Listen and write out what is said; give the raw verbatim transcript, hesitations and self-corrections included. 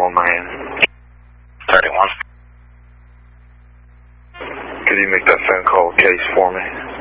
thirty-one Miami. thirty-one. Could you make that phone call case for me?